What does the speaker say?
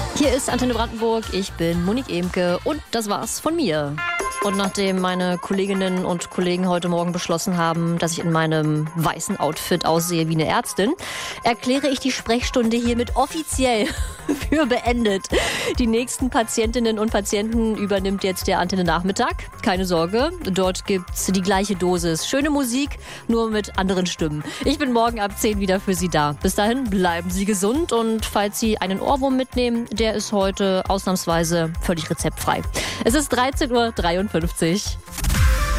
Hier ist Antenne Brandenburg, ich bin Monique Emke und das war's von mir. Und nachdem meine Kolleginnen und Kollegen heute Morgen beschlossen haben, dass ich in meinem weißen Outfit aussehe wie eine Ärztin, erkläre ich die Sprechstunde hiermit offiziell für beendet. Die nächsten Patientinnen und Patienten übernimmt jetzt der Antenne Nachmittag. Keine Sorge, dort gibt's die gleiche Dosis. Schöne Musik, nur mit anderen Stimmen. Ich bin morgen ab 10 wieder für Sie da. Bis dahin bleiben Sie gesund und falls Sie einen Ohrwurm mitnehmen, der ist heute ausnahmsweise völlig rezeptfrei. Es ist 13:53 Uhr.